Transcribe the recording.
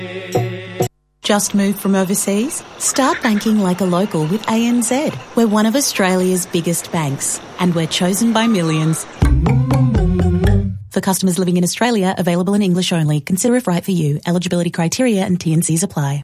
Just moved from overseas? Start banking like a local with ANZ. We're one of Australia's biggest banks, and we're chosen by millions. For customers living in Australia, available in English only. Consider if right for you. Eligibility criteria and T&Cs apply.